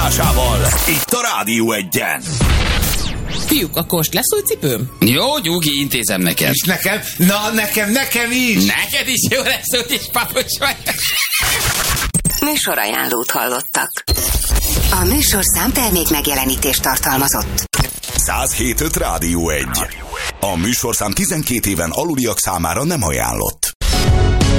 folytatásával itt a Rádió Egyen. Fiúk, akkor most lesz új cipőm? Jó, Gyugi, intézem neked. És nekem? Na, nekem is! Neked is jó lesz, hogy is papucs vagy. Műsorajánlót hallottak. A műsorszám termék megjelenítést tartalmazott. 107.5 Rádió 1. A műsorszám 12 éven aluliak számára nem ajánlott.